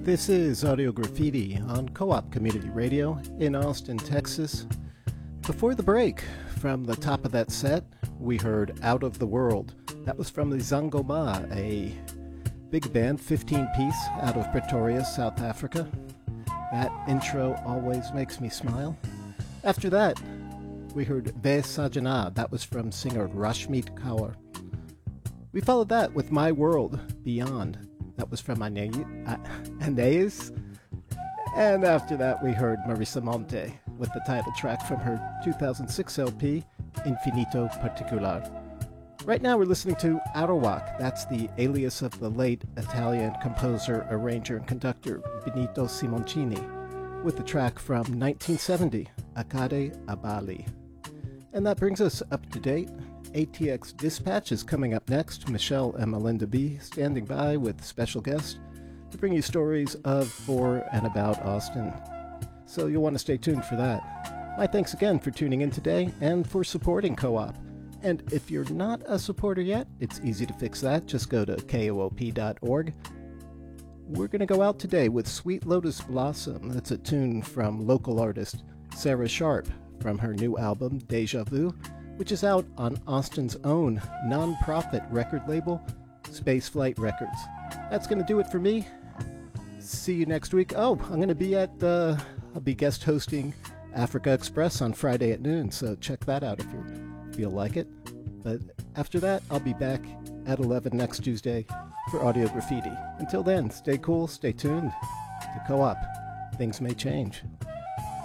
This is Audio Graffiti on Co-op Community Radio in Austin, Texas. Before the break, from the top of that set, we heard Out of the World. That was from the Zangoma, a big band, 15-piece, out of Pretoria, South Africa. That intro always makes me smile. After that, we heard Ve Sajana. That was from singer Rashmeet Kaur. We followed that with My World Beyond. That was from Anais. And after that, we heard Marisa Monte with the title track from her 2006 LP, Infinito Particular. Right now, we're listening to Arawak. That's the alias of the late Italian composer, arranger, and conductor Benito Simoncini, with the track from 1970, Akade Abali. And that brings us up to date. ATX Dispatch is coming up next. Michelle and Melinda B. standing by with special guests to bring you stories of, for, and about Austin. So you'll want to stay tuned for that. My thanks again for tuning in today and for supporting Co-op. And if you're not a supporter yet, it's easy to fix that. Just go to koop.org. We're going to go out today with Sweet Lotus Blossom. That's a tune from local artist Sarah Sharp from her new album, Deja Vu, which is out on Austin's own non-profit record label, Spaceflight Records. That's going to do it for me. See you next week. Oh, I'm going to be I'll be guest hosting Africa Express on Friday at noon, so check that out if you feel like it. But after that, I'll be back at 11 next Tuesday for Audio Graffiti. Until then, stay cool, stay tuned. To Co-op, things may change.